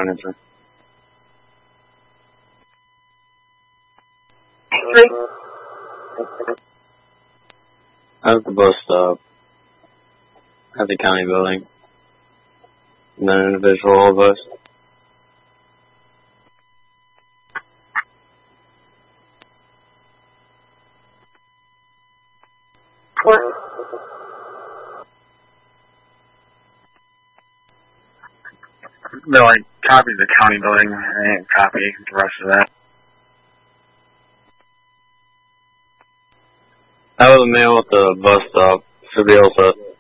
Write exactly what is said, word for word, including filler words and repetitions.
furniture. At the bus stop. At the county building. And then individual bus. No, I copied the county building. I didn't copy the rest of that. That was the mail at the bus stop. Should be all set.